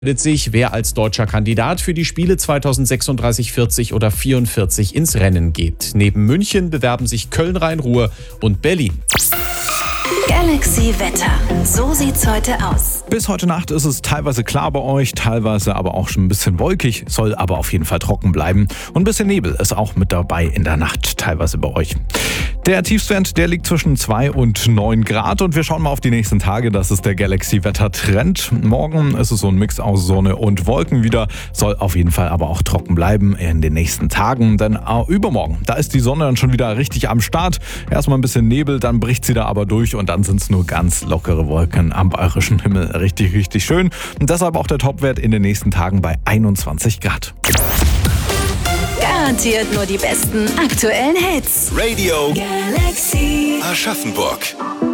Sich, wer als deutscher Kandidat für die Spiele 2036, 40 oder 44 ins Rennen geht. Neben München bewerben sich Köln, Rhein-Ruhr und Berlin. Galaxy Wetter. So sieht's heute aus. Bis heute Nacht ist es teilweise klar bei euch, teilweise aber auch schon ein bisschen wolkig, soll aber auf jeden Fall trocken bleiben. Und ein bisschen Nebel ist auch mit dabei in der Nacht, teilweise bei euch. Der Tiefstwert, der liegt zwischen 2 und 9 Grad und wir schauen mal auf die nächsten Tage. Das ist der Galaxy-Wetter-Trend. Morgen ist es so ein Mix aus Sonne und Wolken wieder, soll auf jeden Fall aber auch trocken bleiben in den nächsten Tagen. Denn übermorgen, da ist die Sonne dann schon wieder richtig am Start. Erstmal ein bisschen Nebel, dann bricht sie da aber durch und dann sind es nur ganz lockere Wolken am bayerischen Himmel. Richtig, richtig schön. Und deshalb auch der Topwert in den nächsten Tagen bei 21 Grad. Garantiert nur die besten aktuellen Hits. Radio Galaxy Aschaffenburg.